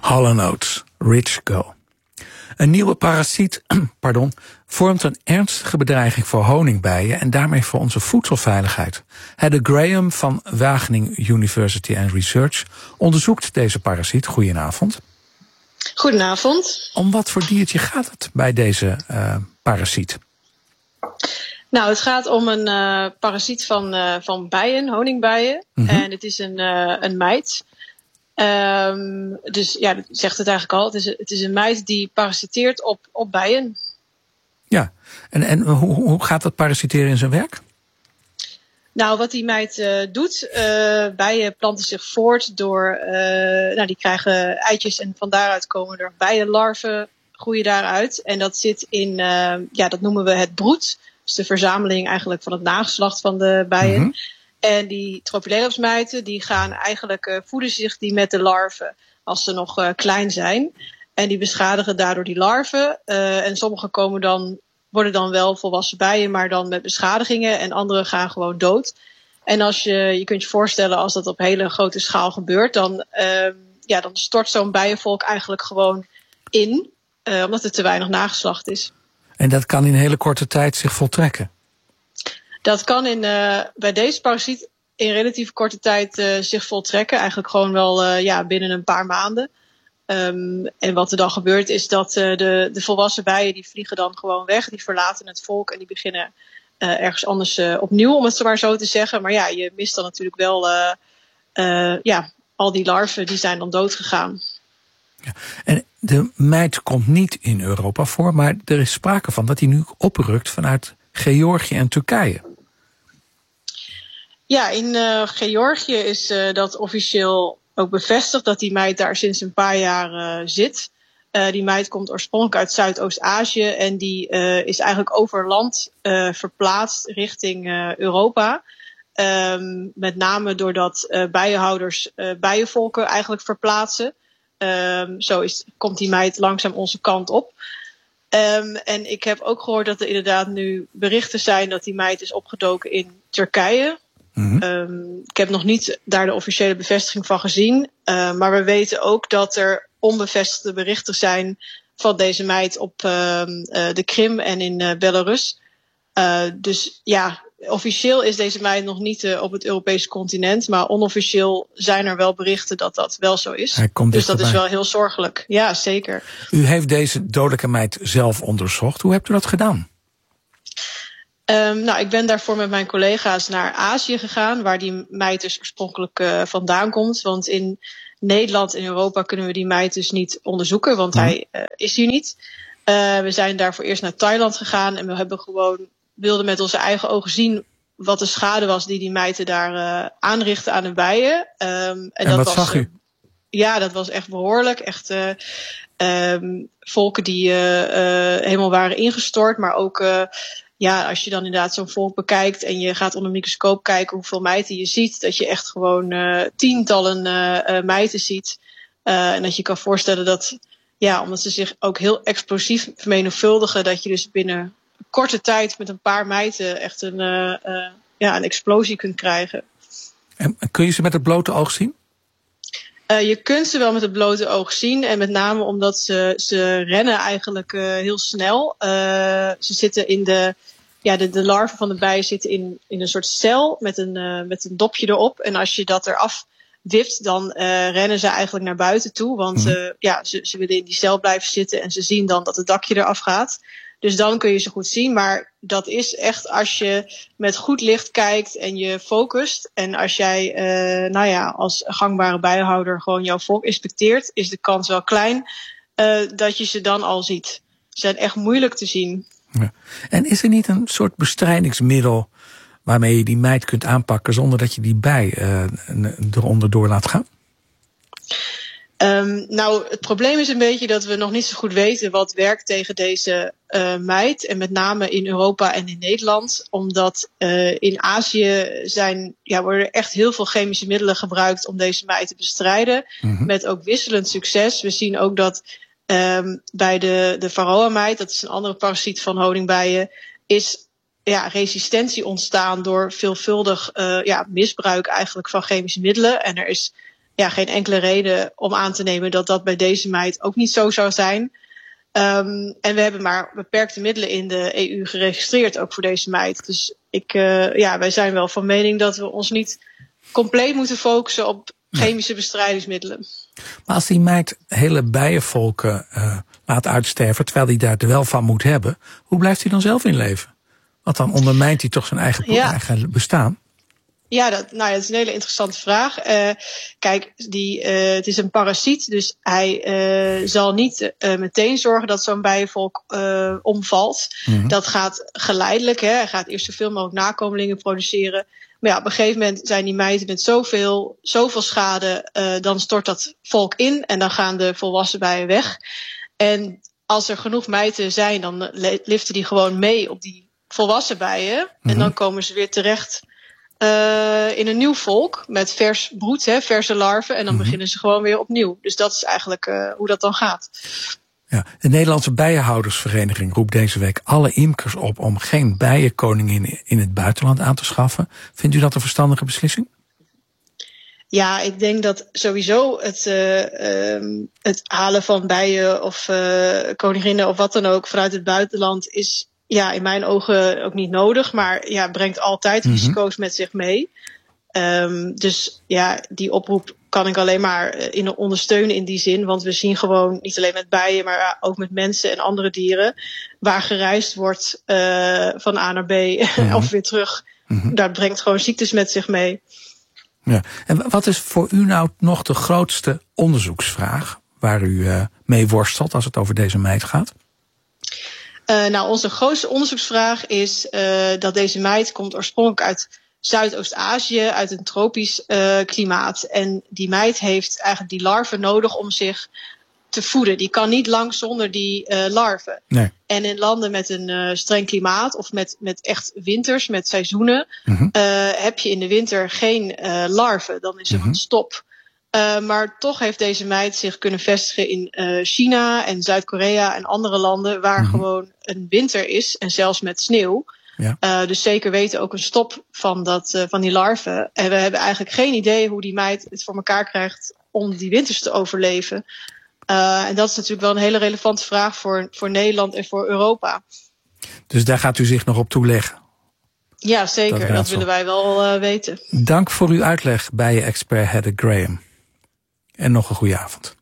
Hall & Oates, Rich Go. Een nieuwe parasiet vormt een ernstige bedreiging voor honingbijen en daarmee voor onze voedselveiligheid. Heather Graham van Wageningen University and Research onderzoekt deze parasiet. Goedenavond. Goedenavond. Om wat voor diertje gaat het bij deze parasiet? Nou, het gaat om een parasiet van bijen, honingbijen. Mm-hmm. En het is een mijt. Dus ja, dat zegt het eigenlijk al. Het is een mijt die parasiteert op bijen. Ja, en hoe gaat dat parasiteren in zijn werk? Nou, wat die mijt doet, bijen planten zich voort door, die krijgen eitjes en van daaruit komen er bijenlarven, groeien daaruit. En dat zit in, dat noemen we het broed. Dus de verzameling eigenlijk van het nageslacht van de bijen. Mm-hmm. En die Tropideleps-mijten die gaan eigenlijk voeden zich die met de larven als ze nog klein zijn. En die beschadigen daardoor die larven. En sommige worden dan wel volwassen bijen, maar dan met beschadigingen. En andere gaan gewoon dood. En als je kunt je voorstellen als dat op hele grote schaal gebeurt, dan stort zo'n bijenvolk eigenlijk gewoon in. Omdat er te weinig nageslacht is. En dat kan in een hele korte tijd zich voltrekken? Dat kan bij deze parasiet in relatief korte tijd zich voltrekken. Eigenlijk gewoon wel binnen een paar maanden. En wat er dan gebeurt is dat de volwassen bijen die vliegen dan gewoon weg. Die verlaten het volk en die beginnen ergens anders opnieuw, om het maar zo te zeggen. Maar ja, je mist dan natuurlijk wel al die larven die zijn dan dood gegaan. Ja. En de mijt komt niet in Europa voor, maar er is sprake van dat hij nu oprukt vanuit Georgië en Turkije. Ja, in Georgië is dat officieel ook bevestigd dat die mijt daar sinds een paar jaar zit. Die mijt komt oorspronkelijk uit Zuidoost-Azië en die is eigenlijk over land verplaatst richting Europa. Met name doordat bijenhouders bijenvolken eigenlijk verplaatsen. Komt die mijt langzaam onze kant op. En ik heb ook gehoord dat er inderdaad nu berichten zijn dat die mijt is opgedoken in Turkije. Mm-hmm. Ik heb nog niet daar de officiële bevestiging van gezien. Maar we weten ook dat er onbevestigde berichten zijn van deze mijt op de Krim en in Belarus. Dus ja, officieel is deze mijt nog niet op het Europese continent. Maar onofficieel zijn er wel berichten dat dat wel zo is. Dus dat is wel heel zorgelijk. Ja, zeker. U heeft deze dodelijke mijt zelf onderzocht. Hoe hebt u dat gedaan? Ik ben daarvoor met mijn collega's naar Azië gegaan, waar die mijt dus oorspronkelijk vandaan komt. Want in Nederland en Europa kunnen we die mijt dus niet onderzoeken, want hij is hier niet. We zijn daarvoor eerst naar Thailand gegaan en we wilden met onze eigen ogen zien wat de schade was die mijten daar aanrichten aan de bijen. En wat zag u? Ja, dat was echt behoorlijk. Echt volken die helemaal waren ingestort, maar ook als je dan inderdaad zo'n volk bekijkt en je gaat onder een microscoop kijken hoeveel mijten je ziet, dat je echt gewoon tientallen mijten ziet. En dat je kan voorstellen dat, omdat ze zich ook heel explosief vermenigvuldigen, dat je dus binnen korte tijd met een paar mijten echt een explosie kunt krijgen. En kun je ze met het blote oog zien? Je kunt ze wel met het blote oog zien. En met name omdat ze rennen eigenlijk heel snel. Ze zitten in de larven van de bijen zitten in een soort cel met een dopje erop. En als je dat eraf wipt, dan rennen ze eigenlijk naar buiten toe. Want ze willen in die cel blijven zitten en ze zien dan dat het dakje eraf gaat. Dus dan kun je ze goed zien. Maar dat is echt als je met goed licht kijkt en je focust. En als jij als gangbare bijenhouder gewoon jouw volk inspecteert, is de kans wel klein dat je ze dan al ziet. Ze zijn echt moeilijk te zien. Ja. En is er niet een soort bestrijdingsmiddel waarmee je die mijt kunt aanpakken zonder dat je die bij eronder door laat gaan? Het probleem is een beetje dat we nog niet zo goed weten wat werkt tegen deze mijt. En met name in Europa en in Nederland. Omdat in Azië worden er echt heel veel chemische middelen gebruikt om deze mijt te bestrijden. Mm-hmm. Met ook wisselend succes. We zien ook dat bij de varroa-mijt, dat is een andere parasiet van honingbijen, is resistentie ontstaan door veelvuldig misbruik eigenlijk van chemische middelen. En er is geen enkele reden om aan te nemen dat dat bij deze meid ook niet zo zou zijn. En we hebben maar beperkte middelen in de EU geregistreerd, ook voor deze meid. Dus wij zijn wel van mening dat we ons niet compleet moeten focussen op chemische bestrijdingsmiddelen. Maar als die meid hele bijenvolken laat uitsterven, terwijl hij daar er wel van moet hebben, hoe blijft hij dan zelf in leven? Want dan ondermijnt hij toch zijn eigen bestaan? Ja, dat is een hele interessante vraag. Kijk, het is een parasiet, dus hij zal niet meteen zorgen dat zo'n bijenvolk omvalt. Mm-hmm. Dat gaat geleidelijk. Hij gaat eerst zoveel mogelijk nakomelingen produceren. Maar ja, op een gegeven moment zijn die meiden met zoveel schade, dan stort dat volk in en dan gaan de volwassen bijen weg. En als er genoeg meiden zijn, dan liften die gewoon mee op die volwassen bijen. Mm-hmm. En dan komen ze weer terecht in een nieuw volk met vers broed, verse larven. En dan beginnen ze gewoon weer opnieuw. Dus dat is eigenlijk hoe dat dan gaat. Ja, de Nederlandse Bijenhoudersvereniging roept deze week alle imkers op om geen bijenkoningin in het buitenland aan te schaffen. Vindt u dat een verstandige beslissing? Ja, ik denk dat sowieso het halen van bijen of koninginnen of wat dan ook vanuit het buitenland is in mijn ogen ook niet nodig. Maar brengt altijd risico's met zich mee. Dus die oproep kan ik alleen maar ondersteunen in die zin. Want we zien gewoon niet alleen met bijen, maar ook met mensen en andere dieren, waar gereisd wordt van A naar B of weer terug. Dat brengt gewoon ziektes met zich mee. Ja. En wat is voor u nou nog de grootste onderzoeksvraag waar u mee worstelt als het over deze meid gaat? Onze grootste onderzoeksvraag is dat deze meid komt oorspronkelijk uit Zuidoost-Azië, uit een tropisch klimaat. En die meid heeft eigenlijk die larven nodig om zich te voeden. Die kan niet lang zonder die larven. Nee. En in landen met een streng klimaat of met echt winters, met seizoenen, heb je in de winter geen larven. Dan is er een stop. Maar toch heeft deze meid zich kunnen vestigen in China en Zuid-Korea en andere landen waar gewoon een winter is en zelfs met sneeuw. Ja. Dus zeker weten ook een stop van die larven. En we hebben eigenlijk geen idee hoe die meid het voor elkaar krijgt om die winters te overleven. En dat is natuurlijk wel een hele relevante vraag voor Nederland en voor Europa. Dus daar gaat u zich nog op toeleggen? Ja, zeker. Dat willen wij wel weten. Dank voor uw uitleg, bijenexpert Heather Graham. En nog een goede avond.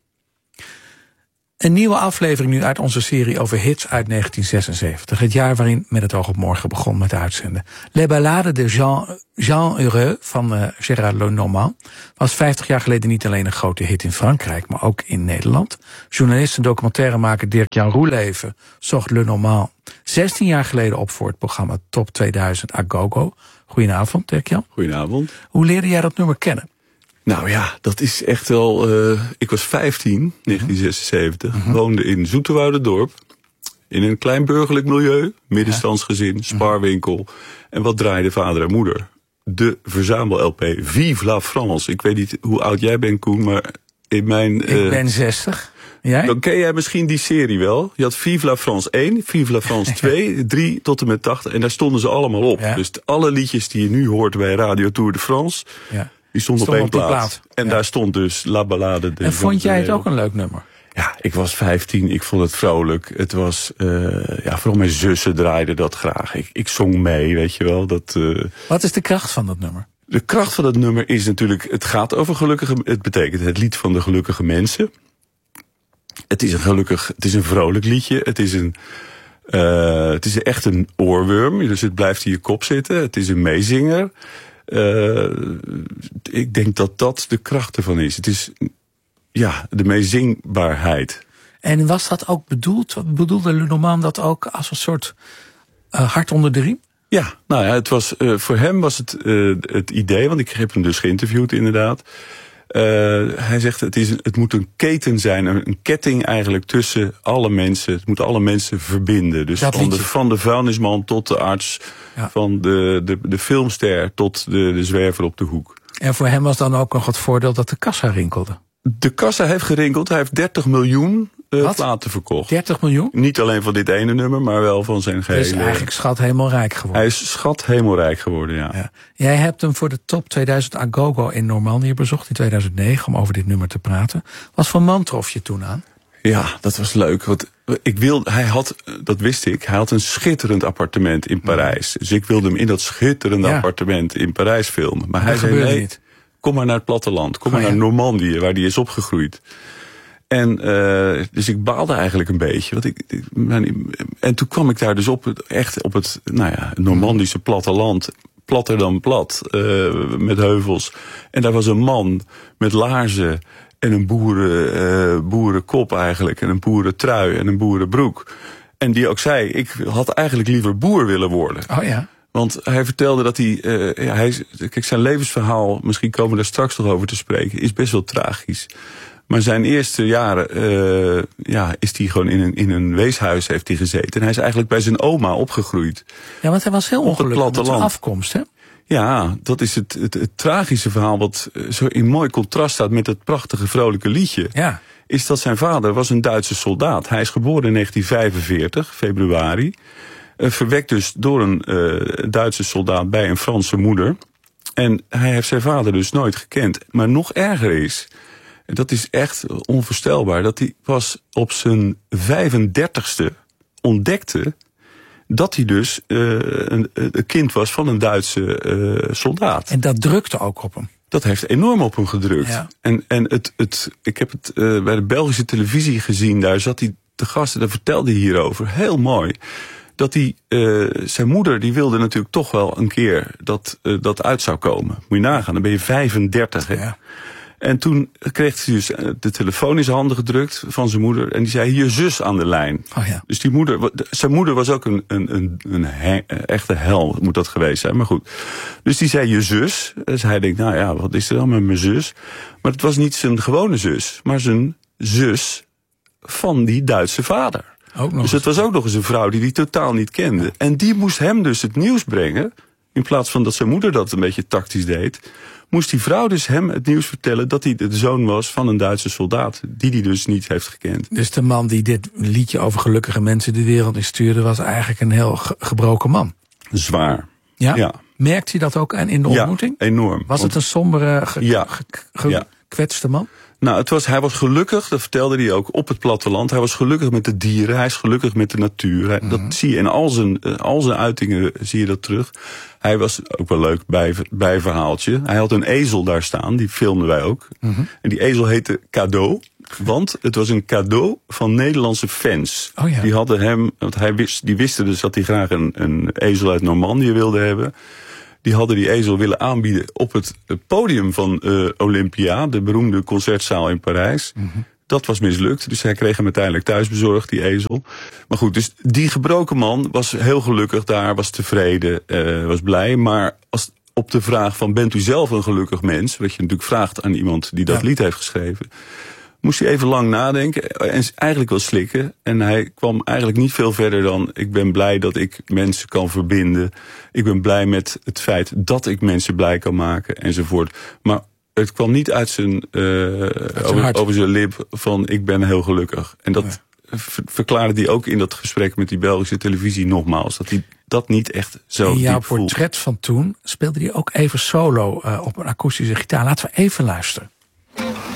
Een nieuwe aflevering nu uit onze serie over hits uit 1976. Het jaar waarin Met het oog op morgen begon met uitzenden. Les Ballades de Jean Heureux van Gérard Lenormand was 50 jaar geleden niet alleen een grote hit in Frankrijk, maar ook in Nederland. Journalist en documentairemaker Dirk-Jan Roeleven zocht Lenormand 16 jaar geleden op voor het programma Top 2000 à Gogo. Goedenavond, Dirk-Jan. Goedenavond. Hoe leerde jij dat nummer kennen? Nou ja, dat is echt wel. Ik was 15, 1976, woonde in Zoeterwouderdorp. In een klein burgerlijk milieu, middenstandsgezin, spaarwinkel. En wat draaide vader en moeder? De verzamel-LP Vive la France. Ik weet niet hoe oud jij bent, Koen, maar in mijn... Ik ben 60. Jij? Dan ken jij misschien die serie wel. Je had Vive la France 1, Vive la France 2, 3 tot en met 80. En daar stonden ze allemaal op. Ja. Dus alle liedjes die je nu hoort bij Radio Tour de France... Ja. Die stond op één plaat. En daar stond dus La Ballade de... En vond jij het ook een leuk nummer? Ja, ik was 15, ik vond het vrolijk. Het was, vooral mijn zussen draaiden dat graag. Ik zong mee, weet je wel. Wat is de kracht van dat nummer? De kracht van dat nummer is natuurlijk, het gaat over het betekent het lied van de gelukkige mensen. Het is een vrolijk liedje. Het is echt een oorworm, dus het blijft in je kop zitten. Het is een meezinger. Ik denk dat dat de kracht ervan is. Het is de meezingbaarheid. En was dat ook bedoelde Lenormand dat ook als een soort hart onder de riem? Ja, nou ja, het was, voor hem was het idee, want ik heb hem dus geïnterviewd inderdaad. Hij zegt het moet een keten zijn, een ketting eigenlijk tussen alle mensen. Het moet alle mensen verbinden. Dus van de vuilnisman tot de arts, van de filmster tot de zwerver op de hoek. En voor hem was dan ook nog het voordeel dat de kassa rinkelde. De kassa heeft gerinkeld. Hij heeft 30 miljoen platen verkocht. 30 miljoen? Niet alleen van dit ene nummer, maar wel van zijn gehele... Hij is eigenlijk schat-hemelrijk geworden. Hij is schat-hemelrijk geworden, ja. Jij hebt hem voor de Top 2000 Agogo in Normandië bezocht in 2009... om over dit nummer te praten. Wat voor man trof je toen aan? Ja, dat was leuk. Want hij had, dat wist ik, hij had een schitterend appartement in Parijs. Dus ik wilde hem in dat schitterende appartement in Parijs filmen. Maar hij zei, nee, niet. Kom maar naar het platteland. Kom maar naar Normandië, waar hij is opgegroeid. En dus ik baalde eigenlijk een beetje. En toen kwam ik daar dus op het Normandische platteland. Platter dan plat, met heuvels. En daar was een man met laarzen en een boerenkop eigenlijk. En een boerentrui en een boerenbroek. En die ook zei, ik had eigenlijk liever boer willen worden. Oh ja. Want hij vertelde dat kijk, zijn levensverhaal, misschien komen we daar straks nog over te spreken, is best wel tragisch. Maar zijn eerste jaren is hij gewoon in een weeshuis heeft hij gezeten. En hij is eigenlijk bij zijn oma opgegroeid. Ja, want hij was heel ongelukkig met zijn afkomst, hè? Ja, dat is het tragische verhaal wat zo in mooi contrast staat met het prachtige vrolijke liedje. Ja. Is dat zijn vader was een Duitse soldaat. Hij is geboren in 1945, februari. Verwekt dus door een Duitse soldaat bij een Franse moeder. En hij heeft zijn vader dus nooit gekend. Maar nog erger is, en dat is echt onvoorstelbaar, dat hij pas op zijn 35ste ontdekte dat hij dus een kind was van een Duitse soldaat. En dat drukte ook op hem. Dat heeft enorm op hem gedrukt. Ja. En ik heb het bij de Belgische televisie gezien. Daar zat hij te gast en daar vertelde hij hierover. Heel mooi. Dat zijn moeder die wilde natuurlijk toch wel een keer dat uit zou komen. Moet je nagaan, dan ben je 35. Hè? Ja. En toen kreeg hij dus de telefoon in zijn handen gedrukt van zijn moeder. En die zei, je zus aan de lijn. Oh ja. Dus zijn moeder was ook een echte hel, moet dat geweest zijn. Maar goed. Dus die zei, je zus. Dus hij denkt, nou ja, wat is er dan met mijn zus? Maar het was niet zijn gewone zus, maar zijn zus van die Duitse vader. Dus het was ook nog eens een vrouw die hij totaal niet kende. Ja. En die moest hem dus het nieuws brengen. In plaats van dat zijn moeder dat een beetje tactisch deed, moest die vrouw dus hem het nieuws vertellen dat hij de zoon was van een Duitse soldaat, die hij dus niet heeft gekend. Dus de man die dit liedje over gelukkige mensen de wereld instuurde, was eigenlijk een heel gebroken man. Zwaar. Ja? Merkt hij dat ook in de ontmoeting? Ja, enorm. Was het een sombere, gekwetste man? Nou, hij was gelukkig, dat vertelde hij ook, op het platteland. Hij was gelukkig met de dieren, hij is gelukkig met de natuur. Dat zie je in al zijn uitingen, zie je dat terug. Hij was ook wel leuk bijverhaaltje. Hij had een ezel daar staan, die filmden wij ook. En die ezel heette Cadeau, want het was een cadeau van Nederlandse fans. Oh ja. Die hadden hem, want die wisten dus dat hij graag een ezel uit Normandië wilde hebben. Die hadden die ezel willen aanbieden op het podium van Olympia, de beroemde concertzaal in Parijs. Dat was mislukt, dus hij kreeg hem uiteindelijk thuis bezorgd, die ezel. Maar goed, dus die gebroken man was heel gelukkig daar, was tevreden, was blij. Maar op de vraag van, bent u zelf een gelukkig mens? Wat je natuurlijk vraagt aan iemand die dat lied heeft geschreven, moest hij even lang nadenken en eigenlijk wel slikken. En hij kwam eigenlijk niet veel verder dan, ik ben blij dat ik mensen kan verbinden. Ik ben blij met het feit dat ik mensen blij kan maken, enzovoort. Maar het kwam niet uit zijn over zijn lip van, ik ben heel gelukkig. En dat verklaarde hij ook in dat gesprek met die Belgische televisie nogmaals. Dat hij dat niet echt zo diep voelt. In jouw portret van toen speelde hij ook even solo op een akoestische gitaar. Laten we even luisteren.